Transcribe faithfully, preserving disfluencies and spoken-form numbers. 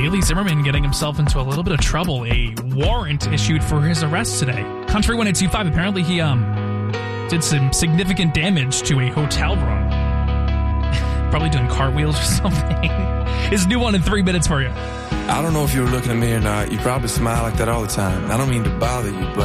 Bailey Zimmerman getting himself into a little bit of trouble. A warrant issued for his arrest today. Country one eight two five, apparently he um did some significant damage to a hotel room. Probably doing cartwheels or something. His new one in three minutes for you. I don't know if you were looking at me or not. You probably smile like that all the time. I don't mean to bother you, but